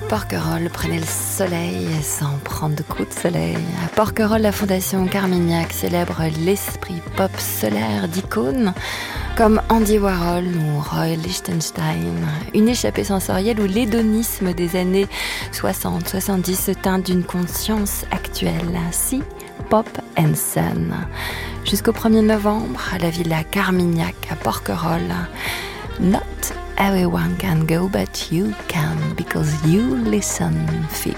Porquerolles prenait le soleil sans prendre de coups de soleil. À Porquerolles, la fondation Carmignac célèbre l'esprit pop solaire d'icônes comme Andy Warhol ou Roy Lichtenstein. Une échappée sensorielle où l'hédonisme des années 60-70 se teinte d'une conscience actuelle. Sea, Pop and Sun. Jusqu'au 1er novembre, à la Villa Carmignac à Porquerolles. Not everyone can go, but you can, because you listen fit.